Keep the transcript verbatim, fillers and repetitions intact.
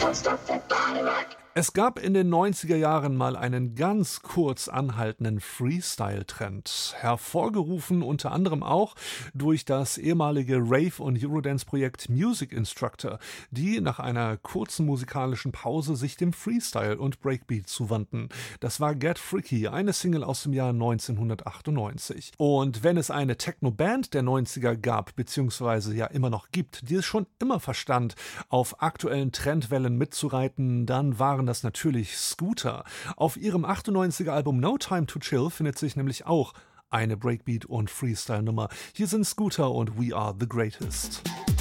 Es gab in den neunziger Jahren mal einen ganz kurz anhaltenden Freestyle-Trend, hervorgerufen unter anderem auch durch das ehemalige Rave- und Eurodance-Projekt Music Instructor, die nach einer kurzen musikalischen Pause sich dem Freestyle und Breakbeat zuwandten. Das war Get Freaky, eine Single aus dem Jahr neunzehnhundertachtundneunzig. Und wenn es eine Techno-Band der neunziger gab, beziehungsweise ja immer noch gibt, die es schon immer verstand, auf aktuellen Trendwellen mitzureiten, dann waren das natürlich Scooter. Auf ihrem achtundneunziger Album No Time to Chill findet sich nämlich auch eine Breakbeat- und Freestyle-Nummer. Hier sind Scooter und We Are the Greatest.